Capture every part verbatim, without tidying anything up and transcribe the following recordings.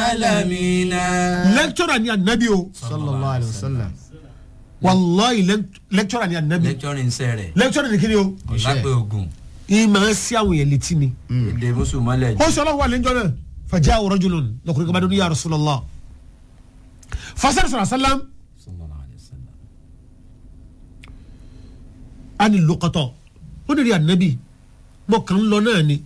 العالمين. lecturer ni anabi o sallallahu alayhi wa sallam. wallahi lecturer ni anabi. lecturer ń sẹ́rẹ̀. lecturer ni kí ni o. ọ̀làgbé ogun. ìmọ̀ sí àwọn yẹn létí ni. èdè mùsùlùmí lẹ̀ ó sọ ọlọ́run wà lẹ́jọ́ náà fàjà rajulun lọkùnrin kaba dúdú ya Rasulullah fasẹ́rẹ́ sọ̀rọ̀ sálám ani lukatọ ó ní rí anabi mo kàn ń lọ náà ni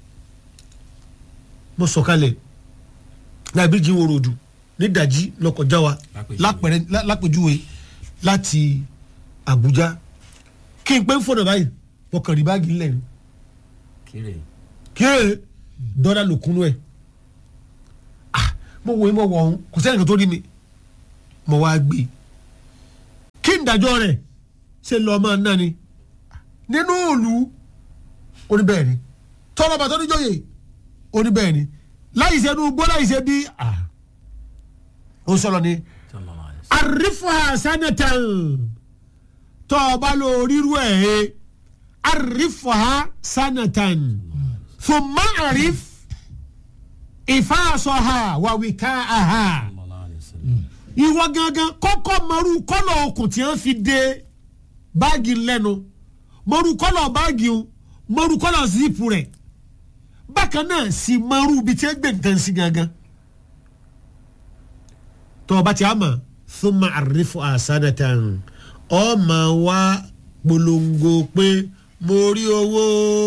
mo sọ̀kalẹ̀ láìbí jí wọ́rọ̀ odù ní dàjí lọ́kọjá wa lápẹ̀rẹ̀ lápẹ̀júwe láti Àbújá kí n pé ń fọ̀nà báyìí mo kàn rí báàgì ńlẹ̀ ni kéré kéré dọ́là lòkúnú ẹ̀ ah mo wò ó mo wọ̀ ọ́n kò sẹ́yìn kan tó rí mi mo wá gbé kí n dájọ́ rẹ̀ ṣe lọ́ọ́ máa ná ni nínú òòlù oníbẹ̀ẹ́ ni tọ́lọ́ bàtọ́ níjọ́yè oníbẹ̀ẹ́ ni láì ṣe inú gbó láì ṣe bí ah ó sọ̀rọ̀ ni àrífà sanatan tọ́ ọ bá lọ ríru ẹ̀ ẹ́ àrífà sanatan thumma àríf ìfàsọ̀ha wàwíkà àhà ìwọ gangan kọ́kọ́ mọ̀rú kọ́lọ̀ okùn tí wọ́n fi dé báàgì lẹ́nu mọ̀rú kọ́lọ̀ báàgì o mọ̀rú kọ́lọ̀ zipu rẹ̀ bákan náà sì mọ̀rú ibi tí wọ́n gbé nǹkan sí gangan tọ́ ọba tí a mọ̀ thumma àrífù àsánàtàn ọmọ wa polongo pé mo rí owó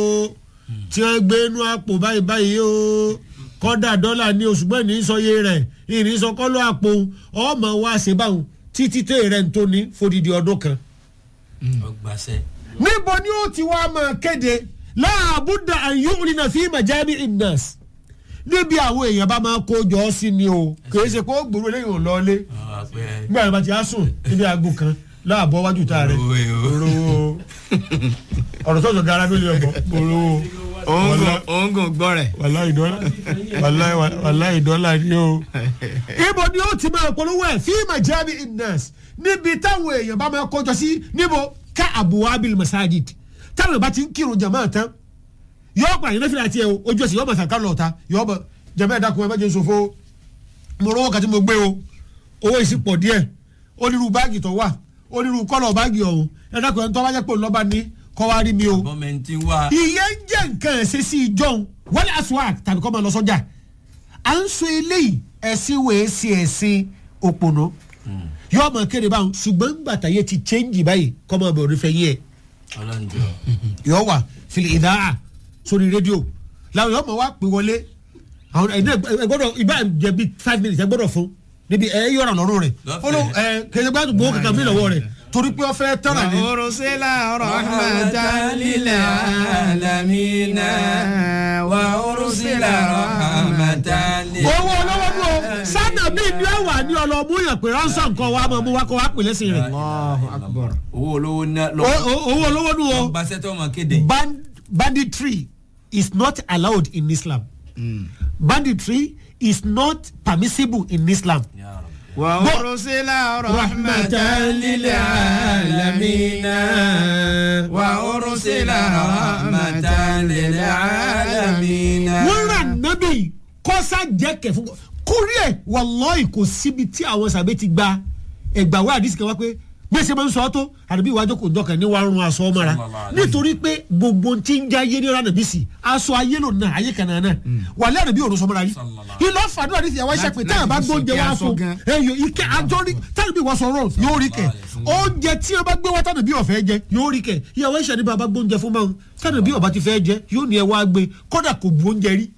tí wọ́n gbé inú àpò báyìí báyìí o kọ́dà dọ́là ní oṣù gbọ́n ní sọyé rẹ̀ ìrìn sọkọ́lọ́ àpò ọmọ wa ṣe báwọn títí tẹ́ rẹ̀ ń tó ní fòdìdí ọdún kan. ọgbàṣẹ. níbo ni ó ti wá máa kéde láàbùdà àyùnrìnà fí màjáàmì ìnàs níbi àwọn èèyàn bá máa kó jọ sí ni o kì í ṣe pé ó gbòòrò lẹ́yìn ò lọ́ọ́lé nígbà yẹn bá ti á sùn níbi aago kan láàbọ̀ wájú tá a rẹ̀ òróró ọ̀rọ̀ tó sọ̀gá arábìnrin lè ọ̀bọ̀ òróró oògùn gbọ́ rẹ̀. wàláì dọ́là wàláì dọ́là ni o. ibo ni ó ti máa polówó ẹ̀ fí màjáàmì ìnàs níbi táwọn èèyàn bá máa kó jọ sí níbo ká àbúwábìlì masajid táwọn èèyàn bá ti ń kírun jàmáà tán yọọ pa yẹn lẹfìlà tiẹ o ojú ẹsẹ yọọ ma sàkà lọta yọọ bọ jẹmẹ ẹdá kun ẹ bá jẹ nsòfò mo rówó kàtí mo gbé o owó yìí sì pọ̀ díẹ̀ onírú báàgì tó wà onírú kọ́lọ̀ báàgì ọ̀hún ẹdá kun ẹ tó bá jẹ́ pé lọ́ba ní kọ́ wá rí mi o. ìyẹn ń jẹ́ nǹkan ẹ̀sẹ̀ sí ìjọ́un wọlé aswak tàbí kọ́ máa lọ sọ́jà à ń sọ eléyìí ẹ̀sìn wèé sí ẹ̀sìn òpònà yọọ ma kéde báwọn ṣùgbọ́n gbàtà yẹ ti chẹ́ǹgì báyìí kọ́ máa bọ̀ orí fẹ́ yẹ yọ wà fìlì ìdáhà sórí rédíò làwọn yóò mọ wá pè wọlé àwọn ẹ gbọ́dọ̀ ibà jẹ bí five minutes ẹ gbọ́dọ̀ fún níbi ẹ yọrọ lọ́rùn rẹ̀ fọlọ ẹ kẹsẹ gbàdúrà gbowó kankan mi lọ́wọ́ rẹ̀ torí pé ọfẹ tọrọ ni. orosela rahmatan lil alamin wa orosela rahmatan lil. owó olówó dùn o sanni mi ni ẹ wà ní ọlọmú yẹn pé ránṣọ nǹkan wa máa mú wa kó wa pè lẹ́sìn rẹ̀. Allahu akbar. owó olówó náà. owó olówó dùn o. basẹ́tọ̀ ma kéde. banditry is not allowed in Islam. Mm. Banditry is not permissible in Islam. Wa ursila rahmatan lil alamin wa ursila rahmatan lil alamin. wọ́n rà nábì kọ́sá jẹ́kẹ̀ fún kúrẹ́ wallahi kò síbi tí àwọn sàbẹ̀ ti gba ẹgbàá wá àdìsí kan wá pé gbèsè máa ń sọ ọ́ tó àdàbí ìwájú kò dọ́kàn ní wàá rún aṣọ ọmọ ra nítorí pé gbogbo tí ń já ayé ní ránà bí sí aṣọ ayé lò náà ayé kan náà náà wàlẹ́ àdàbí òrùn sọmọ́ra rí ilé ọ̀fàdúrà ní ti àwọn iṣẹ́ pé táwọn bá gbóúnjẹ wá fún ẹyọ ike àjọrí táwọn bí wọ́n sọ rọ̀ yóò rí kẹ̀ oúnjẹ tí wọ́n bá gbé wá táwọn bí ọ̀fẹ́ jẹ yóò rí kẹ̀ ìyàwó iṣẹ́ ní bàbá gbóúnjẹ fún báwọn táwọn bí ọba ti fẹ́ jẹ yóò ní ẹ wá gbé kódà kò bu oúnjẹ rí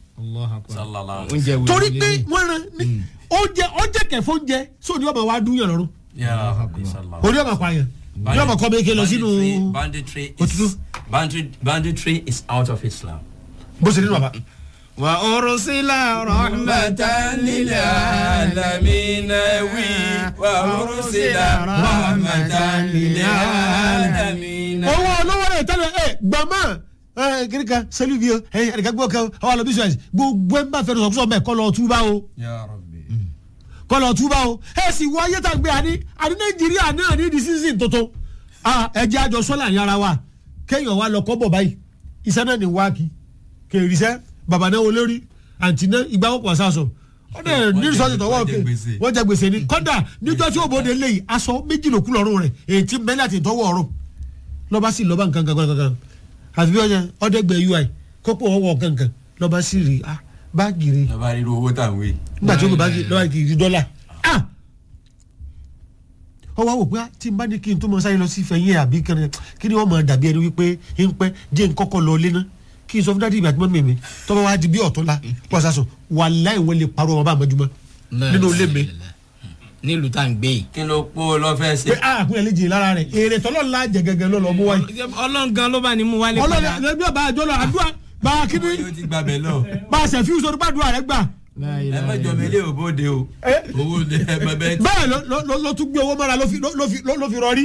torí pé wọ́n ran oúnjẹ oúnjẹ kẹfọ́ oúnjẹ sóòní ọmọ wa dún yàn lọ́rùn orí ọmọ pààyàn yóò mọ̀ kọ́ bẹ́ẹ̀ kí lọ sínú òtútù. banditry is out of Islam. bó ṣe nínú bàbá. wa ursila rahmatan lil alamin wi wa ursila rahmatan lil alamin. owó olówó rẹ̀ tẹ́lẹ̀ ẹ̀ gbàmọ́ kiri kan sẹ́lú bí o ẹ̀ẹ́dẹ̀ká gbọ́ kan ọwọ́ àlọ́ bísí gbogbo ẹ̀ ń bá fẹ́ràn sọ̀kúsọ̀ mẹ́ kọ́ lọ túbá o. kọlọ túbà o ẹ sì wọ ayé tá a gbé àní àní Nàìjíríà náà ní di season tuntun ẹjẹ àjọ sọlá yàrá wa kéèyàn wa lọ kọ́ bọ̀ báyìí iṣẹ́ náà ní wá kí kèrìṣẹ́ bàbá náà olórí àǹtí náà ìgbà wọ́pọ̀ àṣàṣọ ọdẹ ní sọ́ọ̀tì tọwọ́ òkè wọ́n jẹ gbèsè ni kọ́dà níjọ́ tí ó bóde léyìí aṣọ méjì ló kú lọ́rùn rẹ̀ èyí tí mẹ́lẹ̀ àti ìtọ́wọ́ ọ̀rọ̀ lọ́ba sì lọ́ba nǹkan kan kankan àti bí ọjà ọdẹgbẹ ui kókó ọwọ́ kankan lọ́ba sì rí a báàgì rí. lọ́ba rí owó tàwé. nígbà tí ó bá lọ́ba kì í rí dọ́là ah ọwọ́ àwò pé tí n bá ní kí n tó mọ sáré lọ sí fẹ̀yìn àbí kí ni wọ́n mọ̀ dàbí ẹni wípé ń pẹ́ jẹ́ ń kọ́kọ́ lọ lé ná kí n sọ fún dádì ìgbà tí wọ́n mímí tọ́ba wa di bí ọ̀tún la pọ̀sásùn wàláhì wọ́n lè parọ́ ọmọ bá àmọ́júmọ́ nínú ilé mi. nílùú tá à ń gbé yìí. kí ló pọ̀ lọ fẹ́ ṣe. pé a kún ẹ̀ léjì lára rẹ̀ èrè tọ́lọ́ ńlá jẹ gẹ́gẹ́ ló lọ mú wáyé. ọlọ́run gan ló bá ní mú wálé padà. ọlọ́run ẹbí ọba àjọ lọ àdúrà bá a kíní. yóò ti gbàbẹ̀ lọ. bá a ṣẹ̀fí sọ̀rọ̀ bá àdúrà rẹ̀ gbà. ẹ má jọ mi ilé òbóde o. owó de ẹ bẹ bẹ. bẹ́ẹ̀ ló tún gbé owó mọ́ra ló fi rọrí.